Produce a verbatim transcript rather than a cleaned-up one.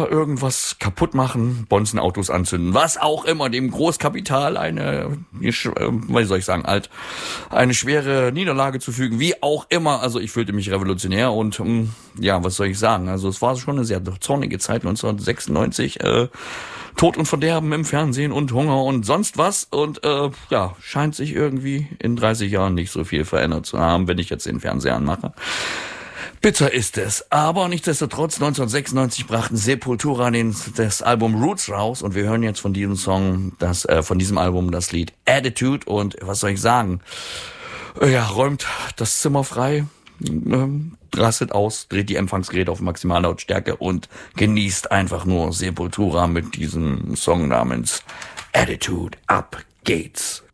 ja, irgendwas kaputt machen, Bonzenautos anzünden, was auch immer, dem Großkapital eine, wie soll ich sagen, alt, eine schwere Niederlage zu fügen, wie auch immer. Also ich fühlte mich revolutionär und ja, was soll ich sagen? Also es war schon eine sehr zornige Zeit, neunzehnhundertsechsundneunzig, äh, Tod und Verderben im Fernsehen und Hunger und sonst was und äh, ja, scheint sich irgendwie in dreißig Jahren nicht so viel verändert zu haben, wenn ich jetzt den Fernseher anmache. Bitter ist es, aber nichtsdestotrotz, neunzehnhundertsechsundneunzig brachten Sepultura den, das Album Roots raus und wir hören jetzt von diesem Song, das, äh, von diesem Album das Lied Attitude und was soll ich sagen, ja, räumt das Zimmer frei, ähm, rastet aus, dreht die Empfangsgeräte auf Maximallautstärke und genießt einfach nur Sepultura mit diesem Song namens Attitude. Ab geht's.